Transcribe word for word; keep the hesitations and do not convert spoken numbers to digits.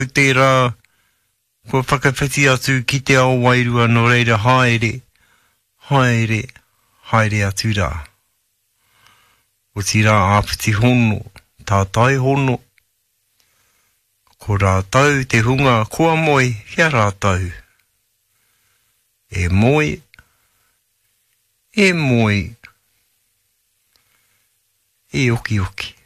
Te rā, kua whakawhiti atu ki te ao wairua no reira haere, haere, haere atu rā. O ti rā āpiti hono, tātai hono. Ko rātau te hunga kua moe, hea rātau. E moe, e moe, e oki oki.